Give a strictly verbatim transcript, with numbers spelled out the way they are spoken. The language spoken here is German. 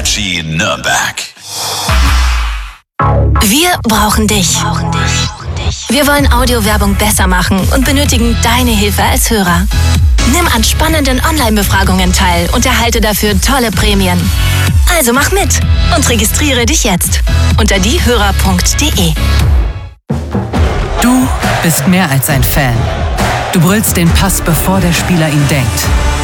Energy Nürnberg. Wir brauchen dich. Wir wollen Audiowerbung besser machen und benötigen deine Hilfe als Hörer. Nimm an spannenden Online-Befragungen teil und erhalte dafür tolle Prämien. Also mach mit und registriere dich jetzt unter diehörer punkt de. Du bist mehr als ein Fan. Du brüllst den Pass, bevor der Spieler ihn denkt.